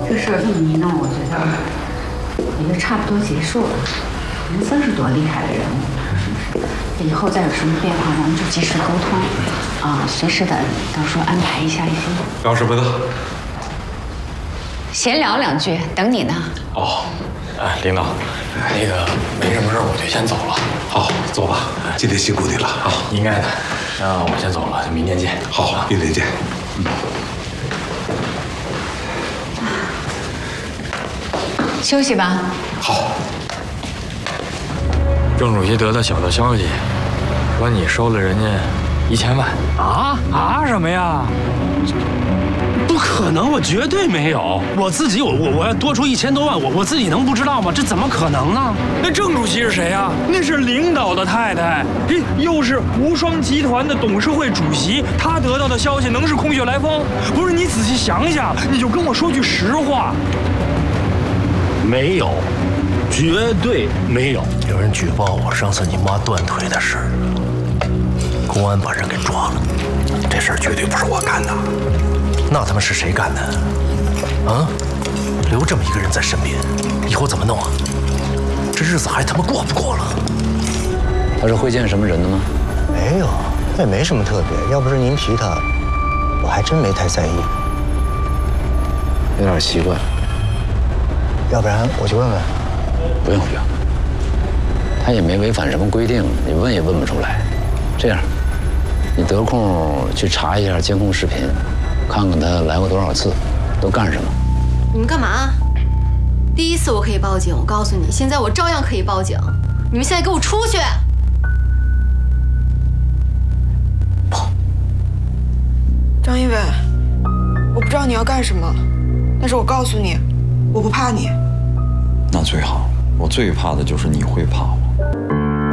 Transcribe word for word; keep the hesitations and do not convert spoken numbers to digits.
这事儿这么一弄，我觉得也就差不多结束了。林森是多厉害的人物，是不是？以后再有什么变化，咱们就及时沟通啊，随时的到时候安排一下一些。 要什么呢？ 闲聊两句，等你呢。 哦，哎，领导，那个没什么事儿，我就先走了。 好，走吧，今天辛苦你了啊！ 应该的，那我先走了，明天见。 好，明天见。嗯。 休息吧。 好。 郑主席得到小道消息，说你收了人家一千万。 啊啊什么呀？不可能，我绝对没有。我自己我我我要多出一千多万，我我自己能不知道吗？这怎么可能呢？ 那郑主席是谁呀？那是领导的太太，又是无双集团的董事会主席，他得到的消息能是空穴来风？不是，你仔细想想，你就跟我说句实话。 没有，绝对没有。有人举报我上次你妈断腿的事，公安把人给抓了。 这事儿绝对不是我干的。 那他妈是谁干的？啊，留这么一个人在身边，以后怎么弄啊？这日子还他妈过不过了？ 他是会见什么人的吗？ 没有，他也没什么特别。要不是您提他，我还真没太在意。 有点奇怪。 要不然我去问问。 不用不用，他也没违反什么规定，你问也问不出来。这样，你得空去查一下监控视频。看看他来过多少次，都干什么？ 你们干嘛？第一次我可以报警，我告诉你，现在我照样可以报警。你们现在给我出去！ 跑！张一伟，我不知道你要干什么，但是我告诉你，我不怕你。 那最好，我最怕的就是你会怕我。